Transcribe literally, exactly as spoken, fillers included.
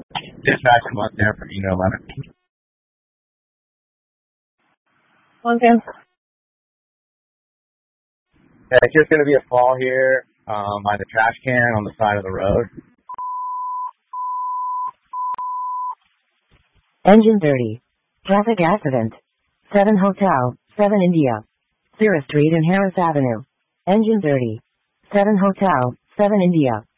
Dispatch one there for Eco eleven. One ten. Yeah, it's just going to be a fall here um, by the trash can on the side of the road. Engine thirty. Traffic accident. seven Hotel, seven India. Sierra Street and Harris Avenue. Engine thirty. seven Hotel, seven India.